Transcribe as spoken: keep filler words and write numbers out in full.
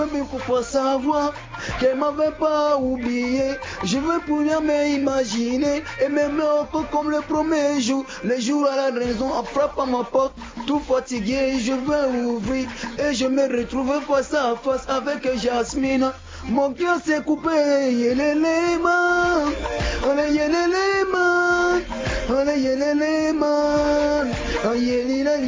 Mais pourquoi savoir qu'elle m'avait pas oublié? Je veux pouvoir m'imaginer et m'aimer encore comme le premier jour. Les jours à la raison, en frappant ma porte, tout fatigué, je veux ouvrir et je me retrouve face à face avec Jasmine. Mon cœur s'est coupé, yélélé-man, allez yélélé-man, allez yélélé-man, allez yélélé-man.